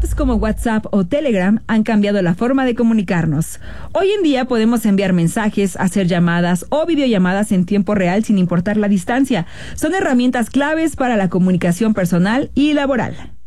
apps como WhatsApp o Telegram han cambiado la forma de comunicarnos. Hoy en día podemos enviar mensajes, hacer llamadas o videollamadas en tiempo real sin importar la distancia. Son herramientas claves para la comunicación personal y laboral.